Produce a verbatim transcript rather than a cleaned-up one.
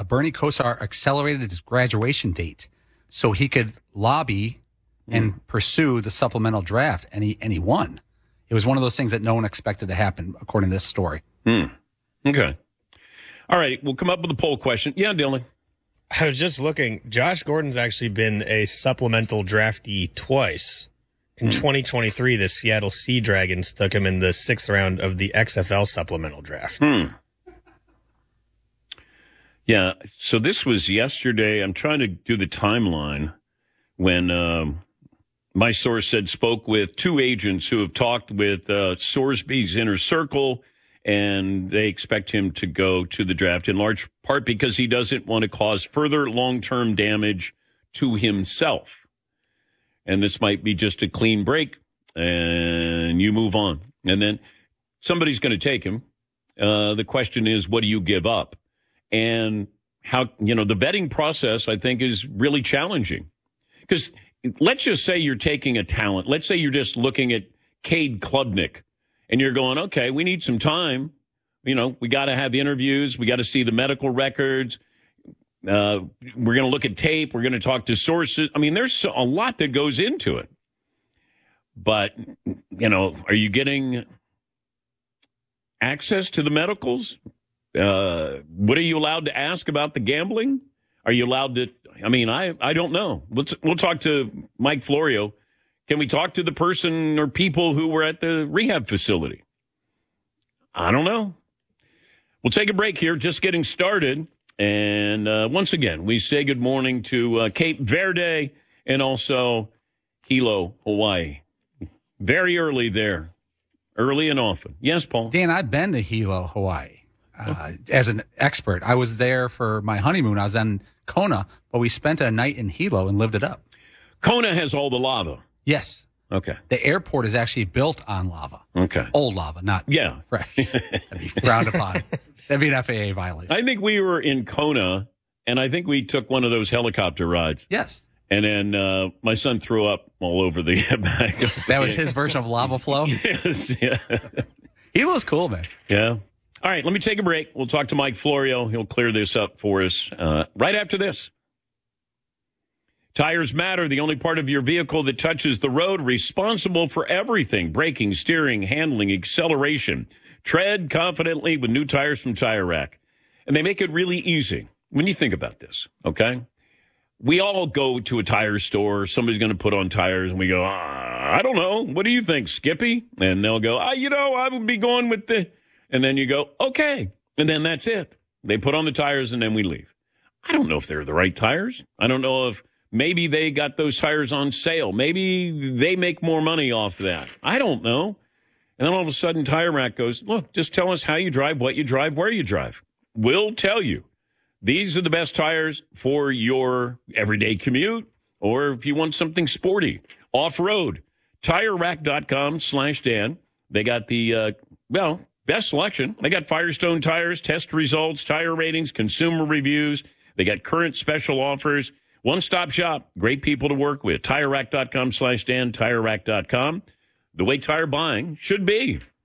Bernie Kosar accelerated his graduation date so he could lobby mm. and pursue the supplemental draft, and he and he won. It was one of those things that no one expected to happen, according to this story. Mm. Okay. All right, we'll come up with a poll question. Yeah, Dylan. I was just looking. Josh Gordon's actually been a supplemental draftee twice. In mm. twenty twenty-three, the Seattle Sea Dragons took him in the sixth round of the X F L supplemental draft. Mm. Yeah, so this was yesterday. I'm trying to do the timeline when um, my source said spoke with two agents who have talked with uh, Sorsby's inner circle, and they expect him to go to the draft in large part because he doesn't want to cause further long-term damage to himself. And this might be just a clean break, and you move on. And then somebody's going to take him. Uh, the question is, what do you give up? And how, you know, the vetting process, I think, is really challenging. Because let's just say you're taking a talent. Let's say you're just looking at Cade Klubnik, and you're going, okay, we need some time. You know, we got to have interviews. We got to see the medical records. Uh, we're going to look at tape. We're going to talk to sources. I mean, there's a lot that goes into it. But, you know, are you getting access to the medicals? Uh, what are you allowed to ask about the gambling? Are you allowed to? I mean, I, I don't know. Let's, we'll talk to Mike Florio. Can we talk to the person or people who were at the rehab facility? I don't know. We'll take a break here, just getting started. And uh, once again, we say good morning to uh, Cape Verde and also Hilo, Hawaii. Very early there, early and often. Yes, Paul? Dan, I've been to Hilo, Hawaii. Uh, as an expert, I was there for my honeymoon. I was in Kona, but we spent a night in Hilo and lived it up. Kona has all the lava. Yes. Okay. The airport is actually built on lava. Okay. Old lava, not yeah. fresh. That'd be frowned upon. That'd be an F A A violation. I think we were in Kona, and I think we took one of those helicopter rides. Yes. And then uh, my son threw up all over the back. Of that was his version of lava flow? Yes. Yeah. Hilo's cool, man. Yeah. All right, let me take a break. We'll talk to Mike Florio. He'll clear this up for us uh, right after this. Tires Matter, the only part of your vehicle that touches the road, responsible for everything: braking, steering, handling, acceleration. Tread confidently with new tires from Tire Rack. And they make it really easy when you think about this, okay? We all go to a tire store. Somebody's going to put on tires, and we go, ah, I don't know. What do you think, Skippy? And they'll go, ah, you know, I would be going with the... And then you go, okay. And then that's it. They put on the tires and then we leave. I don't know if they're the right tires. I don't know if maybe they got those tires on sale. Maybe they make more money off that. I don't know. And then all of a sudden Tire Rack goes, look, just tell us how you drive, what you drive, where you drive. We'll tell you. These are the best tires for your everyday commute, or if you want something sporty, off-road. TireRack.com slash Dan. They got the, uh, well... best selection. They got Firestone tires, test results, tire ratings, consumer reviews. They got current special offers. One-stop shop. Great people to work with. TireRack.com slash Dan. TireRack dot com. The way tire buying should be.